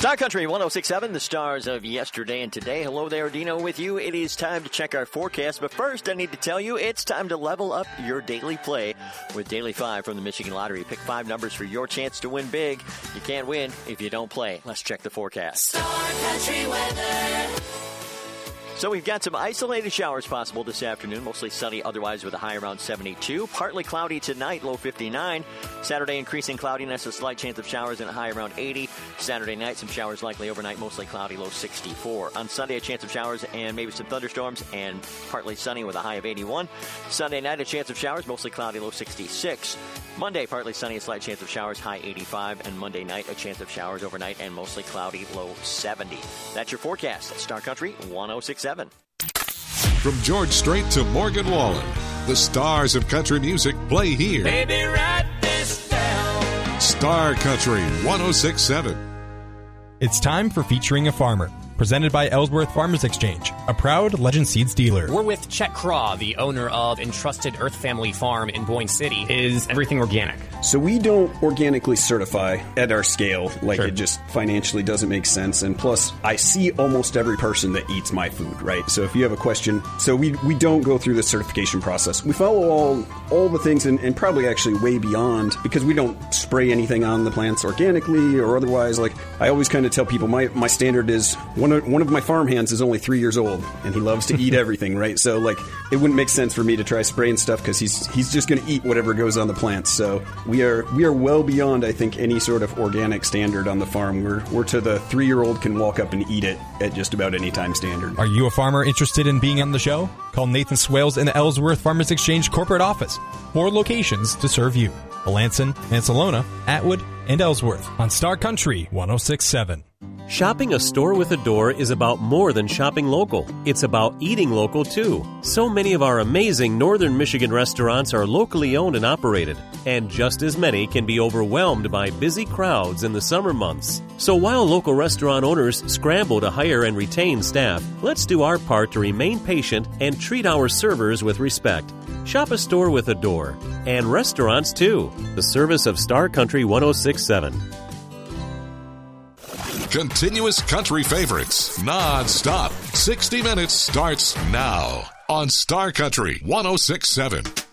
Star Country 106.7, the stars of yesterday and today. Hello there, Dino with you. It is time to check our forecast, but first I need to tell you it's time to level up your daily play with Daily 5 from the Michigan Lottery. Pick 5 numbers for your chance to win big. You can't win if you don't play. Let's check the forecast. Star Country weather. So we've got some isolated showers possible this afternoon, mostly sunny otherwise with a high around 72. Partly cloudy tonight, low 59. Saturday, increasing cloudiness, a slight chance of showers and a high around 80. Saturday night, some showers likely overnight, mostly cloudy, low 64. On Sunday, a chance of showers and maybe some thunderstorms and partly sunny with a high of 81. Sunday night, a chance of showers, mostly cloudy, low 66. Monday, partly sunny, a slight chance of showers, high 85. And Monday night, a chance of showers overnight and mostly cloudy, low 70. That's your forecast at Star Country 106.7. From George Strait to Morgan Wallen, the stars of country music play here. Baby, write this down. Star Country 106.7. It's time for Featuring a Farmer, presented by Ellsworth Farmers Exchange, a proud Legend Seeds dealer. We're with Chet Craw, the owner of Entrusted Earth Family Farm in Boyne City. Is everything organic? So we don't organically certify at our scale. It just financially doesn't make sense. And plus, I see almost every person that eats my food, right? So if you have a question, so we don't go through the certification process. We follow all the things and probably actually way beyond, because we don't spray anything on the plants organically or otherwise. Like, I always kind of tell people my standard is one of my farm hands is only 3 years old and he loves to eat everything, right? So it wouldn't make sense for me to try spraying stuff because he's just going to eat whatever goes on the plants. So we are well beyond, I think, any sort of organic standard on the farm. We're to the 3-year-old can walk up and eat it at just about any time standard. Are you a farmer interested in being on the show? Call Nathan Swales in the Ellsworth Farmers Exchange corporate office. 4 locations to serve you: Melanson, Ancelona, Atwood, and Ellsworth on Star Country 106.7. Shopping a store with a door is about more than shopping local. It's about eating local, too. So many of our amazing Northern Michigan restaurants are locally owned and operated, and just as many can be overwhelmed by busy crowds in the summer months. So while local restaurant owners scramble to hire and retain staff, let's do our part to remain patient and treat our servers with respect. Shop a store with a door. And restaurants, too. The service of Star Country 106.7. Continuous country favorites, non-stop. 60 Minutes starts now on Star Country 106.7.